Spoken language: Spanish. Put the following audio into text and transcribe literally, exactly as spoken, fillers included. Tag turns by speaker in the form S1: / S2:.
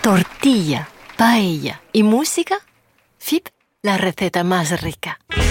S1: tortilla, paella y música, F I P, la receta más rica.